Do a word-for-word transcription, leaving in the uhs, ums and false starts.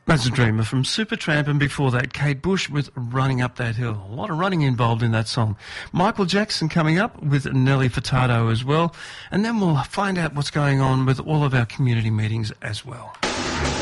That's a Dreamer from Supertramp, and before that, Kate Bush with Running Up That Hill. A lot of running involved in that song. Michael Jackson coming up with Nelly Furtado as well, and then we'll find out what's going on with all of our community meetings as well.